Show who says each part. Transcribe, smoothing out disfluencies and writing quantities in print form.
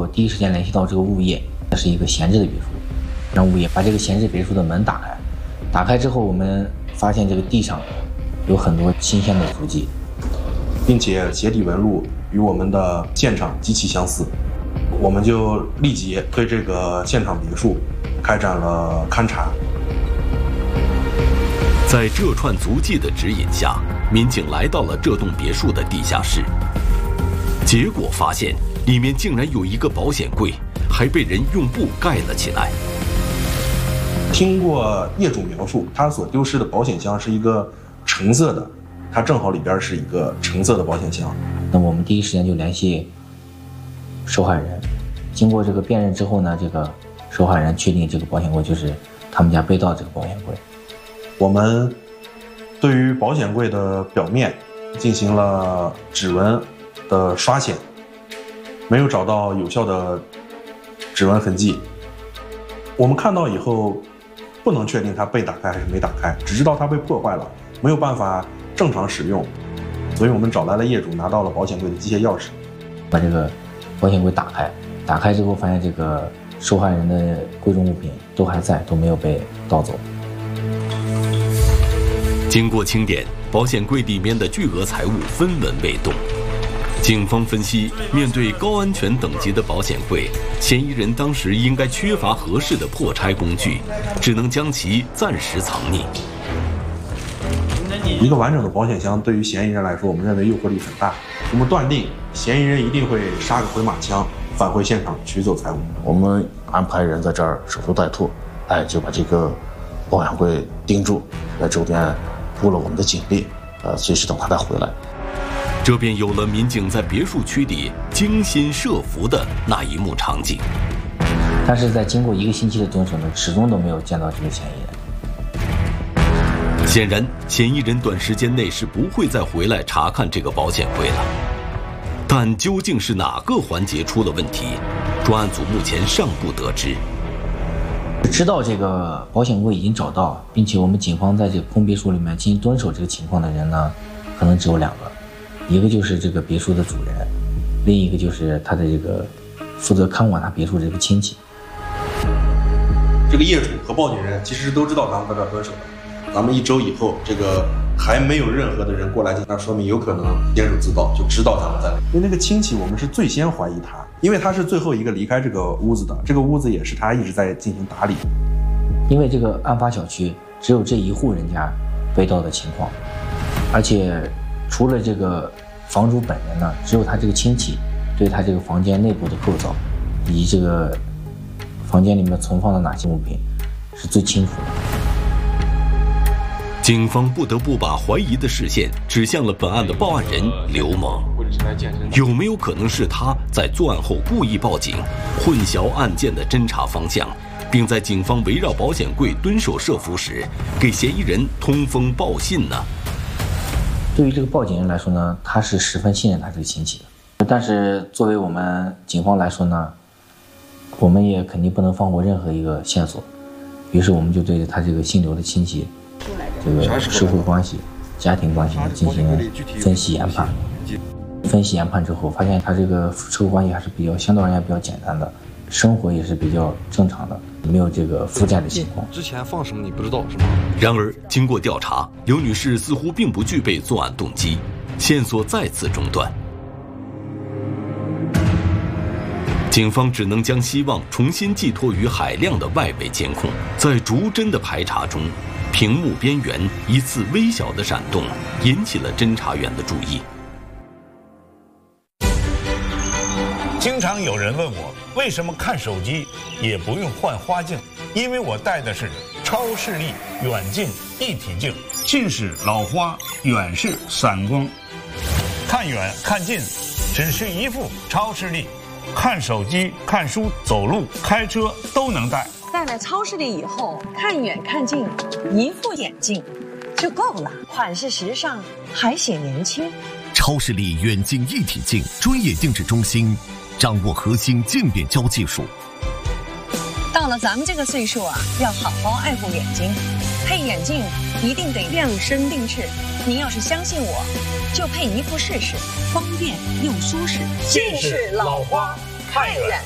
Speaker 1: 第一时间联系到这个物业，这是一个闲置的别墅，让物业把这个闲置别墅的门打开。打开之后，我们发现这个地上有很多新鲜的足迹，
Speaker 2: 并且鞋底纹路与我们的现场极其相似。我们就立即对这个现场别墅开展了勘查。
Speaker 3: 在这串足迹的指引下，民警来到了这栋别墅的地下室，结果发现里面竟然有一个保险柜，还被人用布盖了起来。
Speaker 2: 听过业主描述，他所丢失的保险箱是一个橙色的，它正好里边是一个橙色的保险箱。
Speaker 1: 那我们第一时间就联系受害人，经过这个辨认之后呢，这个受害人确定这个保险柜就是他们家被盗这个保险柜。
Speaker 2: 我们对于保险柜的表面进行了指纹的刷检，没有找到有效的指纹痕迹。我们看到以后，不能确定它被打开还是没打开，只知道它被破坏了，没有办法正常使用，所以我们找来了业主，拿到了保险柜的机械钥匙，
Speaker 1: 把这个保险柜打开。打开之后，发现这个受害人的贵重物品都还在，都没有被盗走。
Speaker 3: 经过清点，保险柜里面的巨额财物分文未动。警方分析，面对高安全等级的保险柜，嫌疑人当时应该缺乏合适的破拆工具，只能将其暂时藏匿。
Speaker 2: 一个完整的保险箱对于嫌疑人来说，我们认为诱惑力很大。我们断定嫌疑人一定会杀个回马枪，返回现场取走财物。
Speaker 4: 我们安排人在这儿守株待兔，就把这个保险柜盯住，在周边布了我们的警力，随时等他再回来。
Speaker 3: 这便有了民警在别墅区里精心设伏的那一幕场景。
Speaker 1: 但是在经过1个星期的蹲守呢，始终都没有见到这个嫌疑人。
Speaker 3: 显然，嫌疑人短时间内是不会再回来查看这个保险柜了。但究竟是哪个环节出了问题，专案组目前尚不得知。
Speaker 1: 知道这个保险柜已经找到，并且我们警方在这个空别墅里面进行蹲守这个情况的人呢，可能只有2个，一个就是这个别墅的主人，另一个就是他的这个负责看管他别墅这个亲戚。
Speaker 2: 这个业主和报警人其实都知道咱们在这儿蹲守的，咱们1周以后，这个还没有任何的人过来，那说明有可能监守自盗，就知道咱们在。因为那个亲戚，我们是最先怀疑他，因为他是最后一个离开这个屋子的，这个屋子也是他一直在进行打理。
Speaker 1: 因为这个案发小区只有这1户人家被盗的情况，而且除了这个房主本人呢，只有他这个亲戚对他这个房间内部的构造以及这个房间里面存放的哪些物品是最清楚的。
Speaker 3: 警方不得不把怀疑的视线指向了本案的报案人刘某。有没有可能是他在作案后故意报警，混淆案件的侦查方向，并在警方围绕保险柜蹲守设伏时，给嫌疑人通风报信呢？
Speaker 1: 对于这个报警人来说呢，他是十分信任他这个亲戚的。但是作为我们警方来说呢，我们也肯定不能放过任何一个线索。于是我们就对他这个姓刘的亲戚，这个社会关系、家庭关系进行分析研判。分析研判之后，发现他这个社会关系还是相对而言比较简单的，生活也是比较正常的，没有这个负债的情况。
Speaker 5: 之前放什么你不知道是吗？
Speaker 3: 然而，经过调查，刘女士似乎并不具备作案动机，线索再次中断。警方只能将希望重新寄托于海量的外围监控，在逐帧的排查中，屏幕边缘一次微小的闪动引起了侦查员的注意。
Speaker 6: 经常有人问我，为什么看手机也不用换花镜？因为我戴的是超视力远近一体镜，近视老花，远视散光。看远看近，只需一副超视力，看手机、看书、走路、开车都能戴。
Speaker 7: 戴了超视力以后，看远看近，一副眼镜就够了，款式时尚，还显年轻。
Speaker 8: 超视力远近一体镜专业定制中心，掌握核心渐变焦技术。
Speaker 7: 到了咱们这个岁数啊，要好好爱护眼睛，配眼镜一定得量身定制。您要是相信我，就配一副试试，方便又舒适。
Speaker 6: 近视老花，看远